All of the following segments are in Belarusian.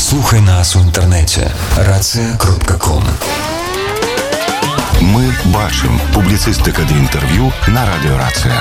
Слухай нас у інтэрнэце racія.com. Мы бачым публіцыстыка ды інтэрв'ю на радыё Рацыя.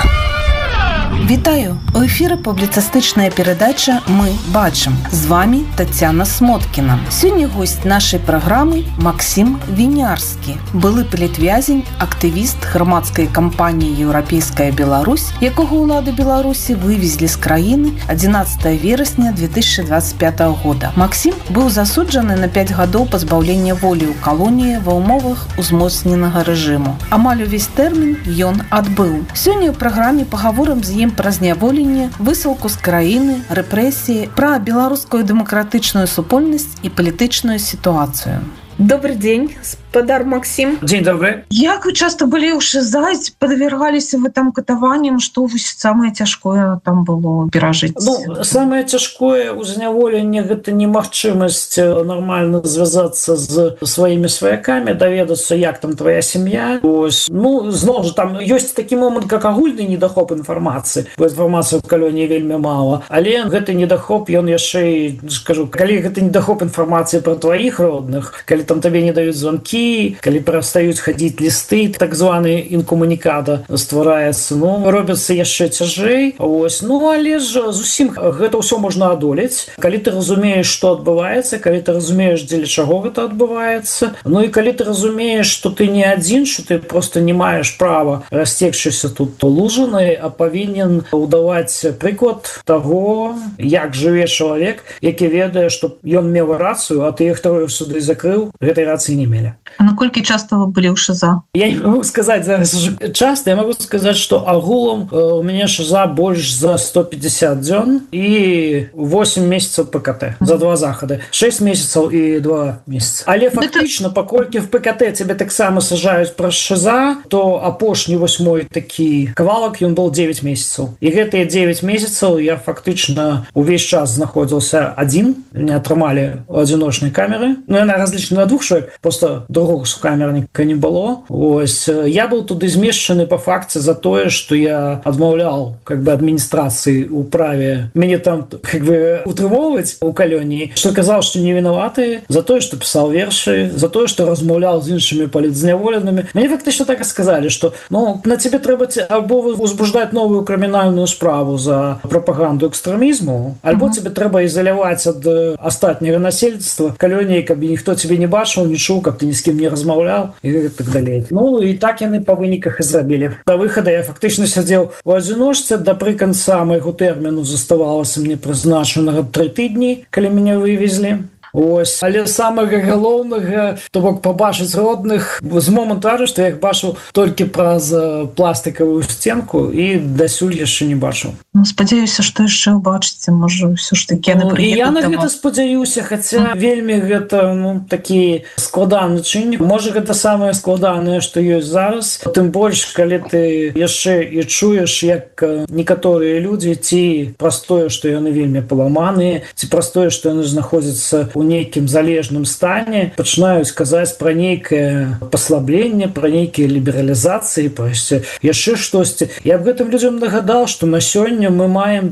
Вітаю! У эфіры публіцыстычная перадача «Мы бачым». З вами Тацяна Смоткіна. Сёння госць нашай праграмы Максім Вінярскі, былы палітвязень, актывіст грамадскай кампаніі «Еўрапейская Беларусь», якога ўлады Беларусі вывезлі з краіны 11 верасня 2025 года. Максім быў засуджаны на 5 гадоў пазбаўлення волі ў калоніі ва ўмовах узмоцненага рэжыму. Амаль увесь тэрмін ён адбыў. Сёння ў праграме пагаворым з ім пра зняволенне, высылку з краіны, рэпрэсіі, пра беларускую дэмакратычную супольнасць і палітычную сітуацыю. Добрый день, господар Максим. День добрый. Як вы часто были у ШИЗА, подвергались вы там катаванням, что самое тяжкое там было перажить? Ну, самое тяжкое у зняволення гэта немагчымасць нормально звязацца з сваімі сваякамі, даведацца, як там твоя сям'я. Ну, зноў жа, там ёсць такі момант, как агульны недахоп інфармацыі. Бо інфармацыі ў калоніі вельмі мала. Але гэты недахоп, ён яшчэ, скажу, калі гэты недахоп інфармацыі пра тваіх родных, калі там табе не даюць звонкі, калі перастаюць хадзіць лісты, так званы інкомунікада ствараецца, ну, робіцца яшчэ цяжэй. Ну, але ж зусім гэта ўсё можна адолець. Калі ты разумееш, што адбываецца, калі ты разумееш, дзеля чаго гэта адбываецца, ну і калі ты разумееш, што ты не адзін, што ты просто не маеш права расцекчыся тут лужанай, а павінен удаваць прыклад таго, як жыве чалавек, які ведае, што ён меў рацыю, а тыя, хто суды закрыў, гэтай рацыі не мелі. А наколькі часто вы былі ў ШИЗА? Я не могу сказаць зараз уже часто, я могу сказаць, што агулам у мяне ШИЗА больш за 150 дзён і 8 месяцаў ПКТ за 2 захады. 6 месяцаў і 2 месяцы. Але фактычна, паколькі в ПКТ цябе таксама сажаюць праз ШИЗА, то апошні 8 такі кавалак, ён был 9 месяцаў. І гэтыя 9 месяцаў я фактычна увесь час знаходзіўся адзін, не атрымалі у адзіночнай камеры. Ну, яна разлічана на 2 чалавек, просто другого сукамерніка не было. Я быў туды змешчаны по факце за тое, што я адмаўлял адміністрацыі ў праве мяне там утрымоўваць у калоніі, што казаў, што не вінаваты, за тое, што пісаў вершы, за тое, што размаўляў з іншымі палітзняволенымі. Мяне фактычна так і сказалі, што на цябе трэба альбо узбуждаць новую крымінальную справу за прапаганду экстрэмізму, альбо цябе трэба ізаляваць ад астатняга насельніцтва калоніі, каб ніхто цябе не бачыў, не чуў, каб ты ні з кім не размаўляў і так далей. Ну і так яны па выніках і зрабілі. Да выхада я фактычна сядзеў у адзіночцы, да прыканца майго тэрміну заставалася мне прызначанага 3 тыдні, калі мяне вывезлі. Але самага галоўнага, то бок пабачыць родных, з моманту арышту я іх бачыў толькі праз пластикавую сценку і дасюль яшчэ не бачыў. Спадзяюся, што яшчэ ўбачыце, можа, ўсё ж такі яны прыедуць. Я на гэта спадзяюся, хаця вельмі гэта такі складаны чыннік. Можа, гэта самае складанае, што ёсць зараз. Тым больш, калі ты яшчэ і чуеш, як некаторыя людзі ці праз тое, што яны вельмі паламаныя, ці праз тое, што яны знаходзяцца у нейкім залежным стане, пачынаюць казаць пра нейкае паслабленне, пра нейкія лібералізацыі, пра яшчэ штосьці. Я б гэтым людзям нагадаў, што на сёння мы маем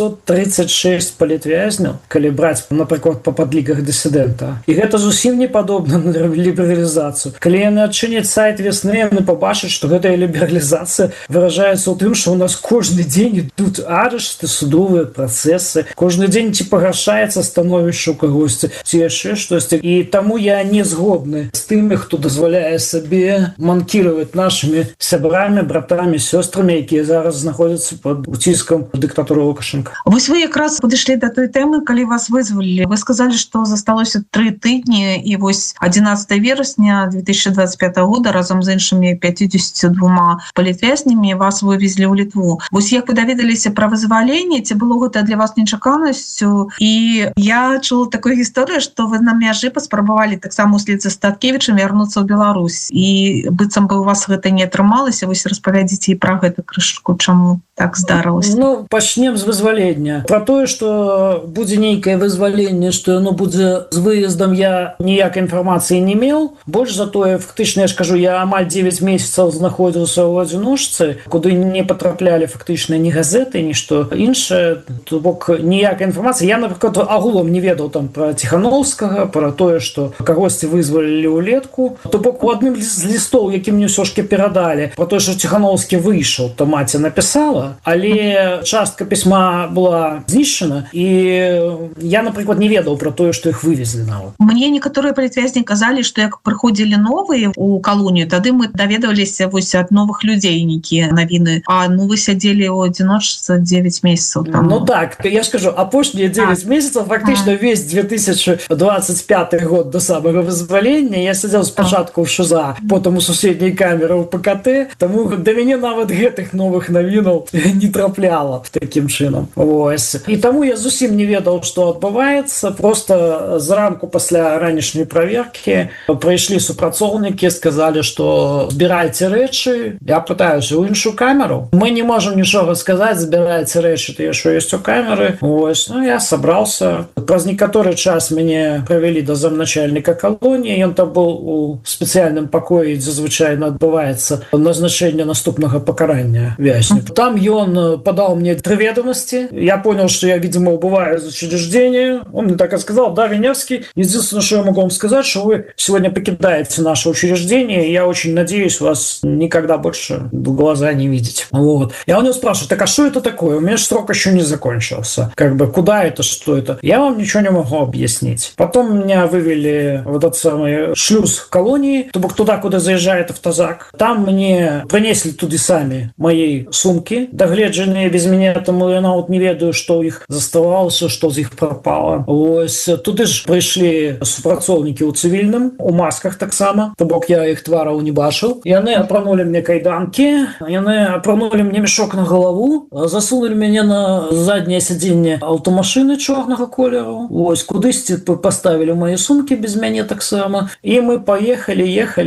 936 палітвязняў, калі браць, напрыклад, па падліках дысідэнта. І гэта зусім не падобна на лібералізацыю. Калі яны адчыняць сайт весны, яны пабачаць, што гэтая лібералізацыя выражаецца ў тым, што ў нас кожны дзень ідуць арышты, судовыя працэсы, кожны дзень ці пагаршаецца становішча ў кагосьці, ці яшчэ штосьці. І таму я не згодны з тымі, хто дазваляе сабе манкіраваць нашымі сябрамі, братамі, сёстрамі, якія зараз знаходзяцца пад уціскам дыктатуры Лукашенка. Вось вы якраз падышлі да той тэмы, калі вас вызвалілі. Вы сказалі, што засталося 3 тыдні, і вось 11 верасня 2025 года разам з іншымі 52 палітвязнямі вас вывезлі ў Літву. Вось як вы даведаліся пра вызваленне, ці было гэта для вас нечаканасцю? І я чула такую гісторыю, што вы на мяжы паспрабавалі таксама услед за Статкевічам вярнуцца ў Беларусь. І быццам бы у вас гэта не атрымалася. Вось распавядзіце і пра гэта крышку, чаму так здарылася. Ну, пачнем з вызвалення. Пра тое, што будзе нейкае вызваленне, што яно будзе з выездам, я ніякай інфармацыі не меў. Больш за тое, фактычна, я ж кажу, я амаль 9 месяцаў знаходзіўся ў адзіночцы, куды не патраплялі фактычна ні газеты, ні што іншае. То бок ніякай інфармацыі. Я, напрыклад, агулам не ведаў там пра ці Ціхановскага пра тое, што кагосьці вызвалілі ў летку. То бок у адным з лістоў, які мне ўсё ж перадалі, пра тое, што Ціхановскі выйшаў, то маці напісала, але частка пісьма была знішчана, і я, напрыклад, не ведаў пра тое, што іх вывезлі нават. Мне некаторыя палітвязні казалі, што як прыходзілі новыя ў калонію, тады мы даведаваліся вось ад новых людзей нейкія навіны. А ну вы сядзелі ў адзіночцы 9 месяцаў там. Ну так, я скажу, апошнія 9 месяцаў, фактычна весь 2025 год до самого вызвалення я сядзеў спачатку ў ШУЗа, потым у суседняй камеры ў ПКТ, таму да мяне нават гэтых новых навінаў не трапляла такім чынам. Вось. І таму я зусім не ведаў, што адбываецца. Просто зранку пасля ранішняй праверкі прыйшлі супрацоўнікі, сказалі, што збірайце рэчы. Я пытаюся ў іншую камеру. Мы не можам нічога сказаць, збірайце рэчы, тыя, што ёсць у камеры. Вось. Ну, я сабраўся. Праз некаторы час мяне правялі да замначальніка калоніі. Ён там быў у спецыяльным пакоі, дзе звычайна адбываецца назначэнне наступнага пакарання вязня. Там ён падаў мне 3 ведомости. Я понял, что я, видимо, убываю из учреждения. Он мне так и сказал: да, Винярский, единственное, что я могу вам сказать, что вы сегодня покидаете наше учреждение, и я очень надеюсь вас никогда больше в глаза не видеть. Вот. Я у него спрашиваю: так а что это такое? У меня же срок еще не закончился. Как бы, куда это, что это? Я вам ничего не могу объяснить. Потом меня вывели в этот самый шлюз колонии, туда, куда заезжает автозак. Там мне принесли туды сами мои сумки, догледженные без меня, тому я нават не ведаю, што ў іх заставалася, што з іх прапала. Ось туды ж прыйшлі супрацоўнікі ў цывільным, у масках таксама, то бок я іх твараў не бачыў. Яны апранулі мне кайданкі, яны апранулі мне мешок на галаву, засунулі мяне на задняе сядзенне аўтамашыны чорнага колеру. Ось кудысьці паставілі мае сумкі без мяне таксама. І мы паехалі,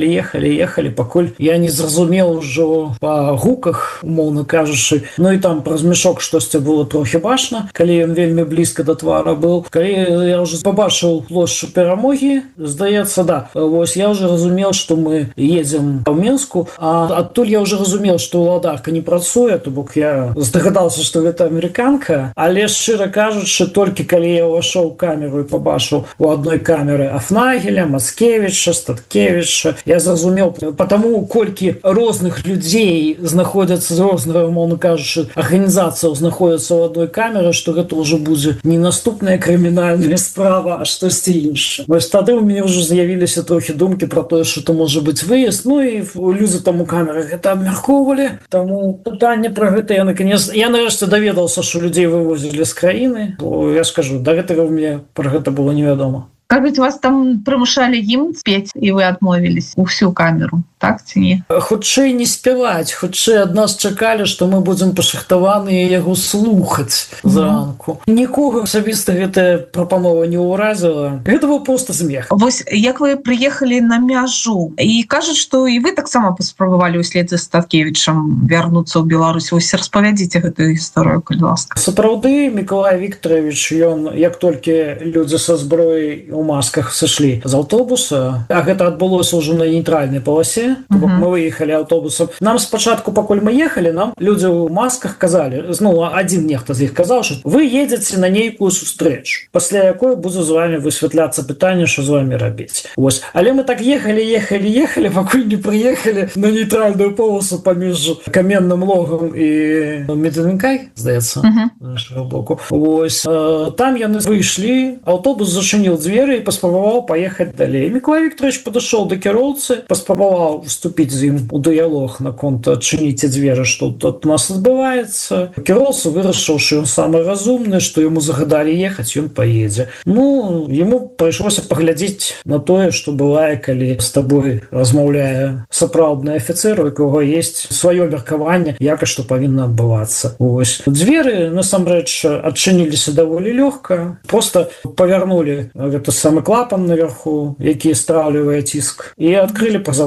ехалі, пакуль я не зразумеў ужо па гуках, умоўна кажучы. Ну і там праз мешок штосьці было трохі бачна, калі ён вельмі блізка да твара быў. Калі я ўжо пабачыў плошчу Перамогі, здаецца, да, вось я ўжо разумеў, што мы едзем ў Менску, а адтуль я ўжо разумеў, што ўладарка не працуе, то бок я здагадаўся, што гэта амерыканка, але шчыра кажучы, толькі калі я ўвайшоў у камеру і пабачыў у адной камеры Афнагеля, Мацкевіча, Статкевіча, я зразумеў, потому колькі розных людзей знаходзяцца з рознага, умоўна кажучы, арганізацыяў знаходзяцца ў адной камеры, што гэта ўжо будзе не наступная крымінальная справа, а штосьці іншае. Вось тады ў мяне ўжо з'явіліся трохі думкі пра тое, што то можа быць выезд. Ну і людзі там у камеры гэта абмяркоўвалі, таму пытанне пра гэта я нарэшце даведаўся, што людзей вывозілі з краіны. Я скажу, да гэтага ў мяне пра гэта было невядома. Кажуть, вас там прымушалі гімн спець, і вы адмовілись у всю камеру, так ці не? Хутчэй не спяваць, хутчэй ад нас чакалі, што мы будзем пашахтаваныя яго слухаць зранку. Нікога асабіста гэтая прапанова не ўразіла. Гэта быў проста змех. Вось як вы прыехалі на мяжу, і кажуць, што і вы таксама паспрабавалі ўслед за Статкевічам вярнуцца ў Беларусь. Вось распавядзіце гэтую гісторыю, калі ласка. Сапраўды, Мікалай Вікторович, ён, як толькі людзі са зброяй у масках сышлі з аўтобуса, а гэта адбылося ўжо на нейтральнай паласе, мы выехалі аўтобусам. Нам спачатку, пакуль мы ехалі, нам людзі ў масках казалі, ну, адзін нехта з іх казаў, што вы едзеце на нейкую сустрэчу, пасля якой будзе з вами высвятляцца пытанне, што з вами рабіць. Вось. Але мы так ехалі, пакуль не прыехалі на нейтральную полосу паміж Каменным Логам і Медвенкай, здаецца, з нашага боку. Вось. Там яны выйшлі, аўтобус зачыніў дзвері і паспрабаваў паехаць далей. Мікалай Вікторович падышоў да кіроўцы, паспрабаваў вступіць з ім у дыялог наконт адчыніце дзверы, што тут у нас адбываецца. Кіроўца вырашыў, што ён самы разумны, што яму загадалі ехаць, ён паедзе. Ну, яму прыйшлося паглядзець на тое, што бывае, калі з табой размаўляе сапраўдны афіцэр, у якога ёсць сваё меркаванне, як і што павінна адбывацца. Ось. Дзверы, насамрэч, адчыніліся даволі лёгка, проста павярнулі гэта самы клапан наверху, які страўлівае ціск, і адкрылі праз аварыйны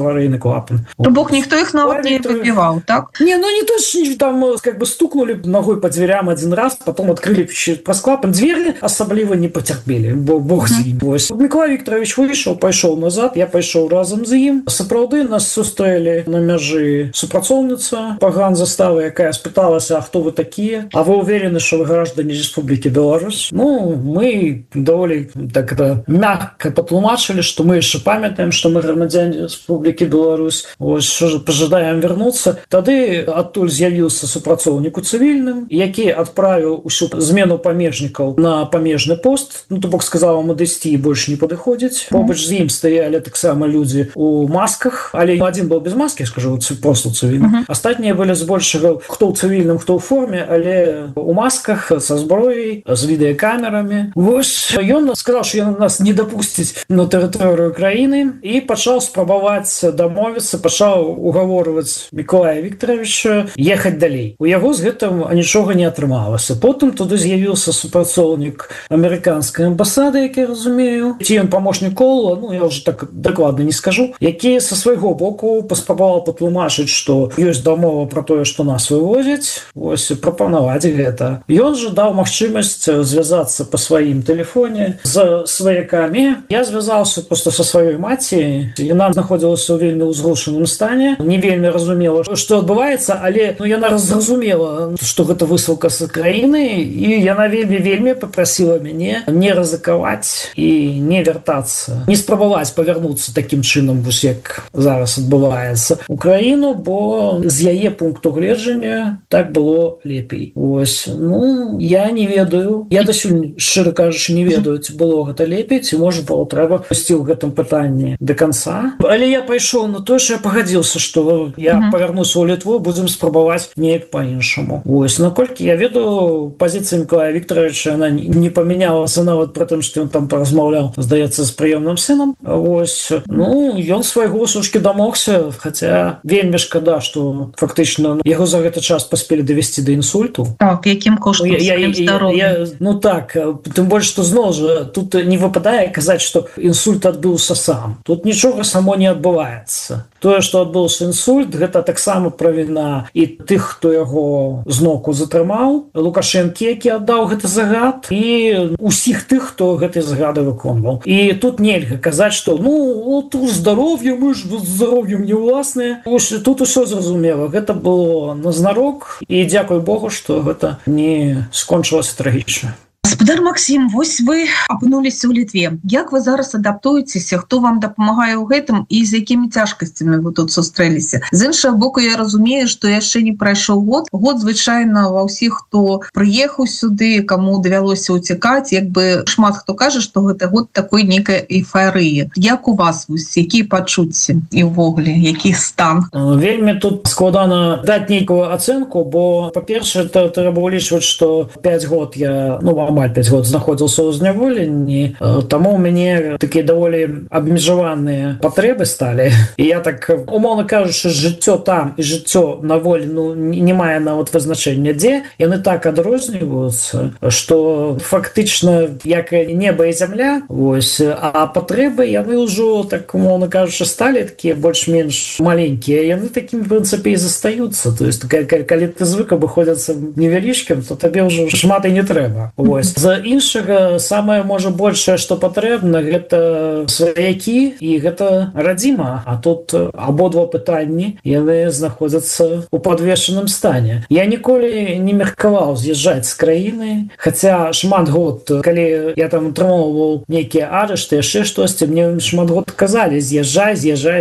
клапан. То бок ніхто іх нават не выбіваў, так? Не, ну не то, что там как бы стукнули ногой по дверям один раз, потом открыли праз клапан. Двери особливо не потерпели, бог з ім. Миколай Викторович вышел, пайшоў назад, я пайшоў разом з ім. Сапраўды нас сустрэлі на мяжы супрацоўніца паган заставы, якая спыталася: а хто вы такие? А вы уверены, что вы граждане Республики Беларусь? Ну, мы довольно так это мягко патлумачылі, что мы яшчэ памятаем, что мы грамадзяне Республики Беларусь. Вось что же пожадаем вернуться. Тады адтуль з'явіўся супрацоўнік у цывільным, які адправіў усю змену памежнікаў на памежны пост. Ну, то бок сказаў, мы дайсці больше не падыходзіць. Побач з ім стаялі таксама людзі у масках, але один был без маски, скажу, просто цивильным. Астатнія былі збольшага хто ў цывільным, хто ў форме, але у масках, са зброяй, з відэакамерамі. Вось ён сказаў, што ён нас не дапусціць на тэрыторыю краіны і пачаў спрабаваць дамовіцца, пачаў угаворваць Миколая Викторовича ехаць далей. У яго з гэтым нічога не атрымалася. Потым туды з'явіўся супрацоўнік амерыканскай амбасады, як я разумею, ці ён памочнік Колла, ну я уже так дакладна не скажу, які са свайго боку паспрабаваў патлумачыць, што ёсць дамова пра тое, што нас вывозяць, вось прапанаваць гэта. Ён жа даў магчымасць звязацца па сваім тэлефоне з сваякамі. Я звязаўся проста са сваёй маці. Яна знаходзілася ў вельмі ўзрушаным стане, не вельмі разумела, што адбываецца, але яна зразумела, што гэта высылка з краіны, і яна вельмі папрасіла мяне не рызыкаваць і не вяртацца, не спрабаваць павярнуцца такім чынам, вось як зараз адбываецца у краіну, бо з яе пункту гледжання так было лепей. Вось, ну, я не ведаю. Я дасюль, шчыра кажучы, не ведаю, ці было гэта лепей, ці можа было трэба ісці ў гэтым пытанні да канца. Але я пайшоў на тое, што я пагадзіўся, што я павярнуся ў Літву, будзем спрабаваць неяк па-іншаму. Вось, наколькі я ведаю, пазіцыя Миколая Викторовича, она не памянялася нават пры тым, што ён там паразмаўляў, здаецца, з прыёмным сынам. Вось, ну, ён свайго сушкі дамогся, хаця вельмі шкада, што фактычна яго за гэты час паспелі давесці да інсульту. Так, якім коштам сваім здароўем. Ну так, тым больш, што зноў жа, тут не выпадае казаць, што інсульт адбыўся сам. Тут нічога само не адбываецца. Тое, што адбыўся інсульт, гэта таксама правіна і тых, хто яго зноку затрымаў, Лукашэнкі, які аддаў гэты загад, і усіх тых, хто гэты загады выконваў. І тут нельга казаць, што ну, тут здароўе, мы ж здароўем не ўласныя. Тут усё зразумела. Гэта было назнарок, і дзякуй Богу, што гэта не скончылася трагічна. Гаспадар Максім, вось вы апынуліся ў Літве. Як вы зараз адаптуецеся? Хто вам дапамагае ў гэтым і з якімі цяжкасцямі вы тут сустрэліся? З іншага боку, я разумею, што яшчэ не прайшоў год. Год, звычайна, ва ўсіх, хто прыехаў сюды, каму давялося ўцякаць, як бы шмат хто кажа, што гэта год такой нейкай эйфарыі. Як у вас, вось, якія пачуцці і ўвогуле, які стан? Вельмі тут складана даць нейкую ацэнку, бо, па-першае, трэба ўлічваць, што 5 год я, ну, амаль 5 год знаходзіўся ў зняволенні, таму ў мяне такія даволі абмежаваныя патрэбы сталі. І я так, умоўна кажучы, жыццё там і жыццё на волі, ну, не мае нават вызначэння дзе. Яны так адрозніваюцца, што фактычна як неба і зямля, вось, а патрэбы яны ўжо, так умоўна кажучы, сталі такія больш-менш маленькія. Яны такім, в прынцыпе, і застаюцца. То есть, калі ты звык абыходзіцца невялічкім, то табе ўжо шмат і не трэба. Вось. З іншага, самае, можа, большае, што патрэбна, гэта сваякі і гэта радзіма. А тут абодва пытанні, яны знаходзяцца ў падвешаным стане. Я ніколі не меркаваў з'язджаць з краіны, хаця шмат год, калі я там атрымоўваў нейкія арышты, яшчэ штосьці, мне шмат год казалі: з'язджай.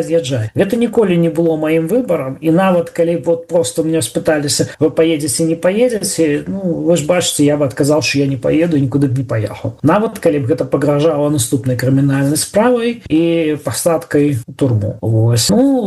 Гэта ніколі не было маім выбарам, і нават калі вот просто мне спыталіся: вы поедзеце, не поедзеце, ну, вы ж бачыце, я бы адказаў, што я не поеду, нікуды б не паехаў. Нават калі б гэта пагражала наступнай крымінальнай справай і пасадкай у турму. Вось. Ну,